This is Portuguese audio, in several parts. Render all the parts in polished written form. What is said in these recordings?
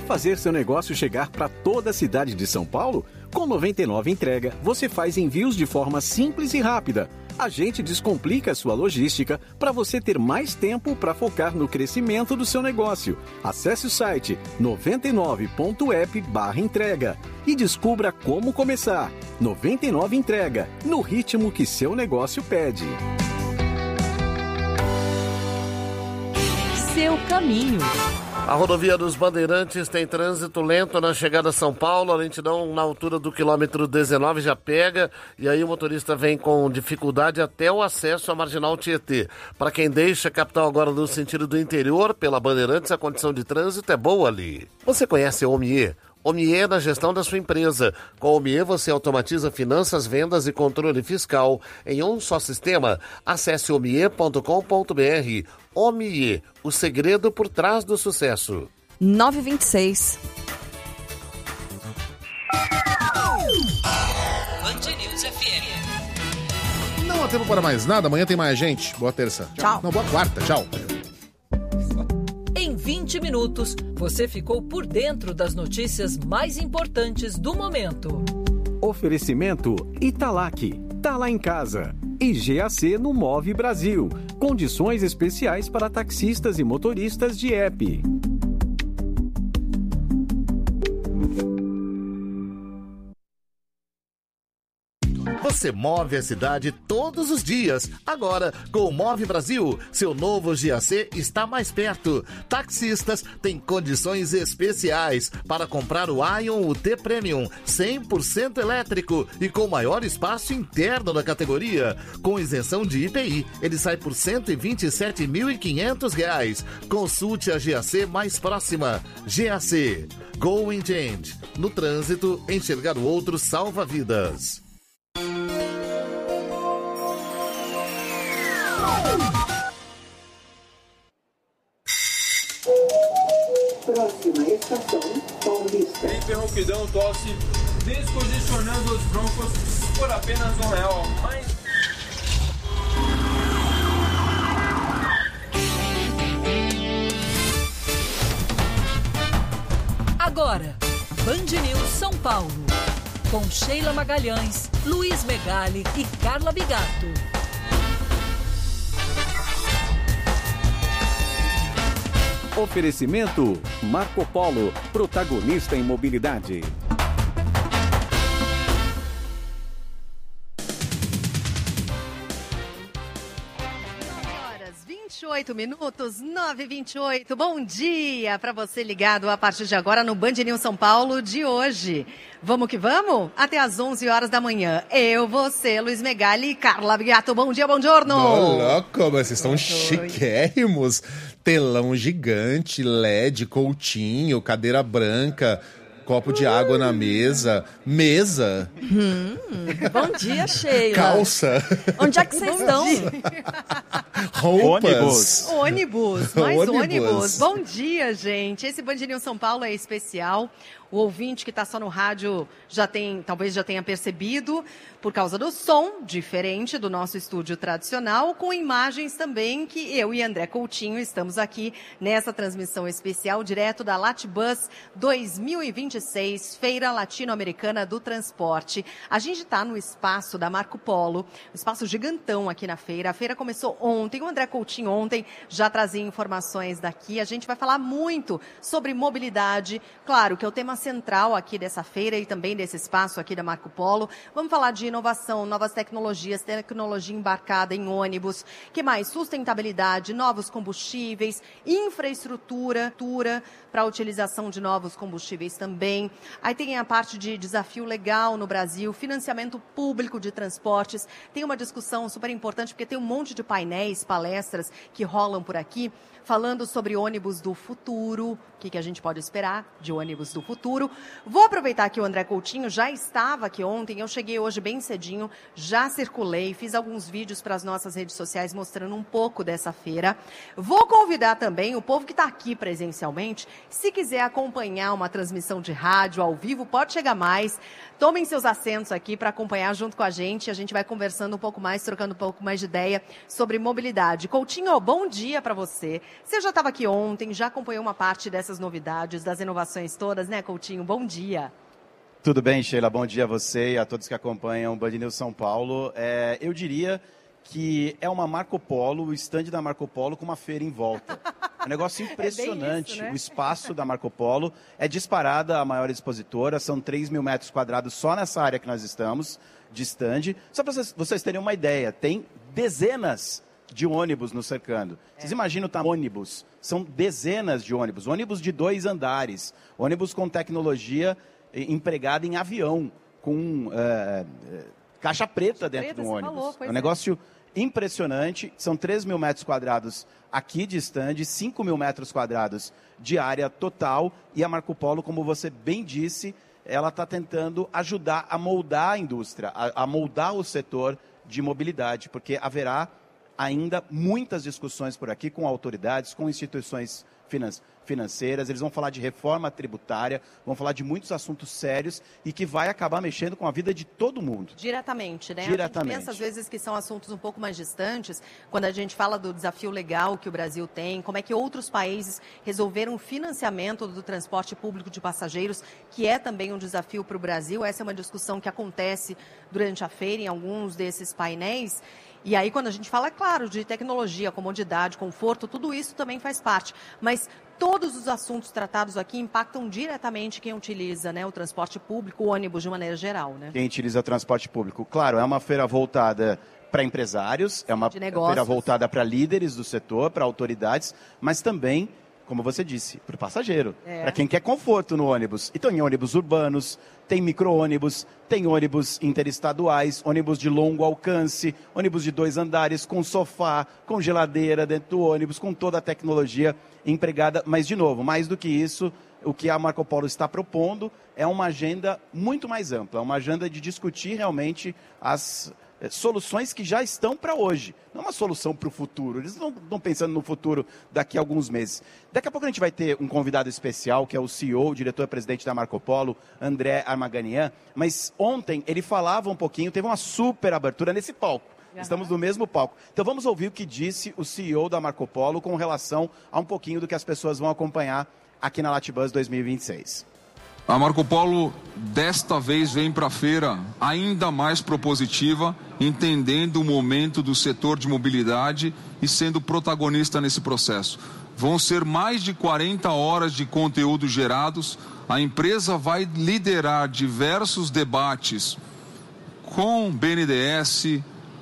fazer seu negócio chegar para toda a cidade de São Paulo? Com 99 Entrega, você faz envios de forma simples e rápida. A gente descomplica a sua logística para você ter mais tempo para focar no crescimento do seu negócio. Acesse o site 99.app/entrega e descubra como começar. 99 Entrega, no ritmo que seu negócio pede. Seu caminho. A rodovia dos Bandeirantes tem trânsito lento na chegada a São Paulo, a lentidão na altura do quilômetro 19 já pega, e aí o motorista vem com dificuldade até o acesso à Marginal Tietê. Para quem deixa a capital agora no sentido do interior, pela Bandeirantes, a condição de trânsito é boa ali. Você conhece a Omie? Omie na gestão da sua empresa. Com a Omie você automatiza finanças, vendas e controle fiscal em um só sistema. Acesse omie.com.br. Omie, o segredo por trás do sucesso. 9h26. Band News FM. Não há tempo para mais nada, amanhã tem mais gente. Boa terça. Tchau. Não, boa quarta. Tchau. Em 20 minutos, você ficou por dentro das notícias mais importantes do momento. Oferecimento Italac, tá lá em casa. E GAC no Move Brasil. Condições especiais para taxistas e motoristas de app. Você move a cidade todos os dias. Agora, com o Move Brasil, seu novo GAC está mais perto. Taxistas têm condições especiais para comprar o Ion UT Premium 100% elétrico e com maior espaço interno da categoria. Com isenção de IPI, ele sai por R$ 127.500. Consulte a GAC mais próxima. GAC. Go and Change. No trânsito, enxergar o outro salva vidas. Próxima estação, Paulista. Hiperrouquidão, tosse, descongestionando os broncos por apenas R$1. Mas... Agora, Band News São Paulo. Com Sheila Magalhães, Luiz Megali e Carla Bigato. Oferecimento Marco Polo, protagonista em mobilidade. 28 minutos, 9h28. Bom dia para você ligado a partir de agora no Band News São Paulo de hoje. Vamos que vamos? Até às 11 horas da manhã. Eu, você, Luiz Megali e Carla Bigato. Bom dia, bom giorno. Ô, louco, mas vocês estão chiquérrimos. Telão gigante, LED, Coutinho, cadeira branca, copo de água na mesa. Mesa. Bom dia, Sheila. Calça. Onde é que vocês estão? Roupas. Ônibus, mais ônibus. Bom dia, gente. Esse Band News São Paulo é especial. O ouvinte que está só no rádio talvez já tenha percebido, por causa do som diferente do nosso estúdio tradicional, com imagens também que eu e André Coutinho estamos aqui nessa transmissão especial, direto da Latibus 2026, Feira Latino-Americana do Transporte. A gente está no espaço da Marco Polo, um espaço gigantão aqui na feira. A feira começou ontem, o André Coutinho ontem já trazia informações daqui. A gente vai falar muito sobre mobilidade, claro que é o tema central aqui dessa feira e também desse espaço aqui da Marco Polo. Vamos falar de inovação, novas tecnologias, tecnologia embarcada em ônibus, que mais? Sustentabilidade, novos combustíveis, infraestrutura para a utilização de novos combustíveis também. Aí tem a parte de desafio legal no Brasil, financiamento público de transportes. Tem uma discussão super importante, porque tem um monte de painéis, palestras que rolam por aqui, falando sobre ônibus do futuro, o que a gente pode esperar de ônibus do futuro. Vou aproveitar que o André Coutinho já estava aqui ontem, eu cheguei hoje bem cedinho, já circulei, fiz alguns vídeos para as nossas redes sociais mostrando um pouco dessa feira. Vou convidar também o povo que está aqui presencialmente, se quiser acompanhar uma transmissão de rádio, ao vivo, pode chegar mais. Tomem seus assentos aqui para acompanhar junto com a gente. A gente vai conversando um pouco mais, trocando um pouco mais de ideia sobre mobilidade. Coutinho, bom dia para você. Você já estava aqui ontem, já acompanhou uma parte dessas novidades, das inovações todas, né, Coutinho? Bom dia. Tudo bem, Sheila? Bom dia a você e a todos que acompanham o Band News São Paulo. Eu diria que é uma Marco Polo, o stand da Marco Polo com uma feira em volta. É um negócio impressionante. Isso, né? O espaço da Marco Polo é disparada a maior expositora, são 3 mil metros quadrados só nessa área que nós estamos, de stand. Só para vocês terem uma ideia, tem dezenas de ônibus nos cercando. Vocês imaginam o tamanho do ônibus? São dezenas de ônibus de 2 andares, ônibus com tecnologia empregada em avião, com caixa preta dentro do ônibus. É um negócio impressionante, são 3 mil metros quadrados aqui de stand, 5 mil metros quadrados de área total, e a Marco Polo, como você bem disse, ela está tentando ajudar a moldar a indústria, a moldar o setor de mobilidade, porque haverá ainda muitas discussões por aqui com autoridades, com instituições financeiras, eles vão falar de reforma tributária, vão falar de muitos assuntos sérios e que vai acabar mexendo com a vida de todo mundo. Diretamente, né? Diretamente. A gente pensa, às vezes, que são assuntos um pouco mais distantes, quando a gente fala do desafio legal que o Brasil tem, como é que outros países resolveram o financiamento do transporte público de passageiros, que é também um desafio para o Brasil. Essa é uma discussão que acontece durante a feira em alguns desses painéis. E aí, quando a gente fala, claro, de tecnologia, comodidade, conforto, tudo isso também faz parte. Mas todos os assuntos tratados aqui impactam diretamente quem utiliza, né, o transporte público, o ônibus de maneira geral, né? Quem utiliza o transporte público. Claro, é uma feira voltada para empresários, é uma feira voltada para líderes do setor, para autoridades, mas também, como você disse, para o passageiro, para quem quer conforto no ônibus. Então, em ônibus urbanos, tem micro-ônibus, tem ônibus interestaduais, ônibus de longo alcance, ônibus de 2 andares, com sofá, com geladeira dentro do ônibus, com toda a tecnologia empregada. Mas, de novo, mais do que isso, o que a Marco Polo está propondo é uma agenda muito mais ampla, uma agenda de discutir realmente as soluções que já estão para hoje. Não é uma solução para o futuro. Eles não estão pensando no futuro daqui a alguns meses. Daqui a pouco a gente vai ter um convidado especial, que é o CEO, o diretor-presidente da Marco Polo, André Armaganian. Mas ontem ele falava um pouquinho, teve uma super abertura nesse palco. Estamos no mesmo palco. Então vamos ouvir o que disse o CEO da Marco Polo com relação a um pouquinho do que as pessoas vão acompanhar aqui na Latibus 2026. A Marco Polo, desta vez, vem para a feira ainda mais propositiva, entendendo o momento do setor de mobilidade e sendo protagonista nesse processo. Vão ser mais de 40 horas de conteúdo gerados. A empresa vai liderar diversos debates com o BNDES,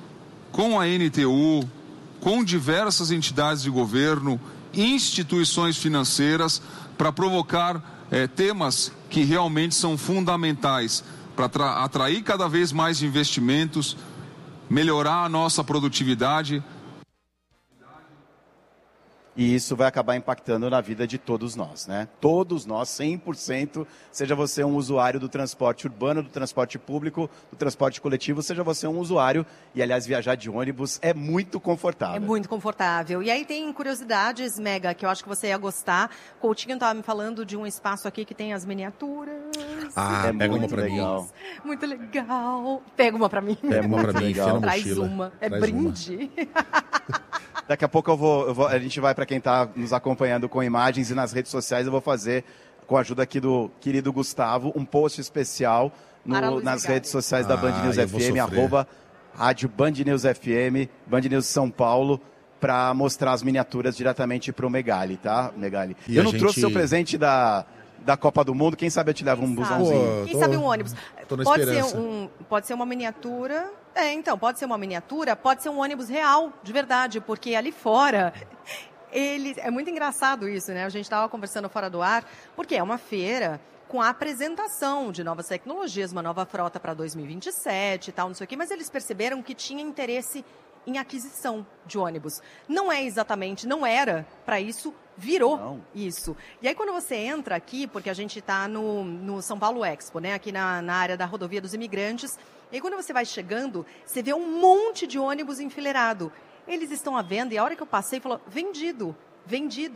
com a NTU, com diversas entidades de governo, instituições financeiras, para provocar temas que realmente são fundamentais para atrair cada vez mais investimentos, melhorar a nossa produtividade. E isso vai acabar impactando na vida de todos nós, né? Todos nós, 100%, seja você um usuário do transporte urbano, do transporte público, do transporte coletivo, seja você um usuário, e aliás, viajar de ônibus é muito confortável. É muito confortável. E aí tem curiosidades, Mega, que eu acho que você ia gostar. Coutinho estava me falando de um espaço aqui que tem as miniaturas. Pega uma pra mim. Muito legal. Pega uma pra mim. Pega uma pra mim, enfia na Traz mochila. uma. É brinde. Daqui a pouco a gente vai, para quem está nos acompanhando com imagens e nas redes sociais, eu vou fazer, com a ajuda aqui do querido Gustavo, um post especial nas redes sociais da Band News FM, @Rádio Band News FM, Band News São Paulo, para mostrar as miniaturas diretamente para o Megali, tá, Megali? E eu não trouxe seu presente da Copa do Mundo, quem sabe eu te levo um busãozinho. Quem sabe um ônibus. Pode Pode ser uma miniatura. Então, pode ser uma miniatura, pode ser um ônibus real, de verdade, porque ali fora, é muito engraçado isso, né? A gente estava conversando fora do ar, porque é uma feira com a apresentação de novas tecnologias, uma nova frota para 2027 e tal, não sei o quê, mas eles perceberam que tinha interesse em aquisição de ônibus. Não era para isso, virou isso. E aí, quando você entra aqui, porque a gente está no São Paulo Expo, né? Aqui na área da Rodovia dos Imigrantes, e aí, quando você vai chegando, você vê um monte de ônibus enfileirado. Eles estão à venda, e a hora que eu passei, falou, vendido.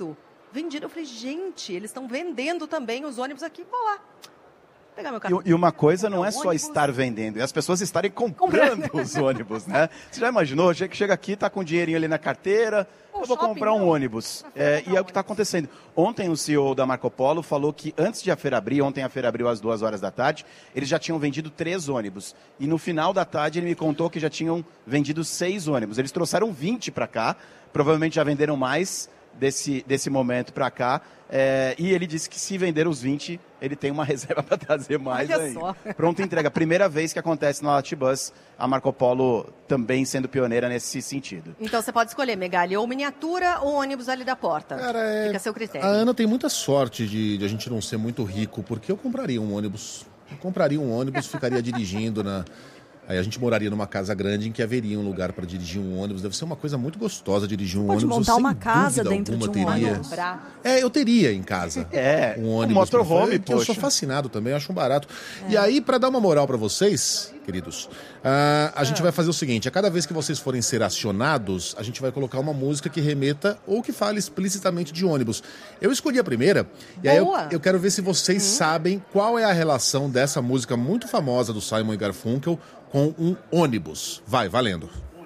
vendido. Eu falei, gente, eles estão vendendo também os ônibus aqui. Vou lá pegar meu carro. E uma coisa não é só estar vendendo, é as pessoas estarem comprando os ônibus, né? Você já imaginou? Chega aqui, tá com dinheirinho ali na carteira, eu vou comprar um ônibus. E é o que está acontecendo. Ontem o CEO da Marco Polo falou que antes de a feira abrir, ontem a feira abriu às 2h da tarde, eles já tinham vendido 3 ônibus. E no final da tarde ele me contou que já tinham vendido 6 ônibus. Eles trouxeram 20 para cá, provavelmente já venderam mais desse momento para cá. E ele disse que se vender os 20, ele tem uma reserva para trazer mais ainda. Pronta entrega. Primeira vez que acontece na Latibus, a Marco Polo também sendo pioneira nesse sentido. Então você pode escolher, Megali, ou miniatura ou ônibus ali da porta. Cara, fica a seu critério. A Ana tem muita sorte de a gente não ser muito rico, porque eu compraria um ônibus. Ficaria dirigindo Aí a gente moraria numa casa grande em que haveria um lugar para dirigir um ônibus. Deve ser uma coisa muito gostosa dirigir um ônibus. Pode montar uma casa dentro de um ônibus. Eu teria em casa um ônibus. Um motorhome, eu sou fascinado também, acho um barato. E aí, para dar uma moral para vocês, queridos, a gente vai fazer o seguinte. A cada vez que vocês forem ser acionados, a gente vai colocar uma música que remeta ou que fale explicitamente de ônibus. Eu escolhi a primeira. E aí eu quero ver se vocês sabem qual é a relação dessa música muito famosa do Simon & Garfunkel com um ônibus. Vai, valendo.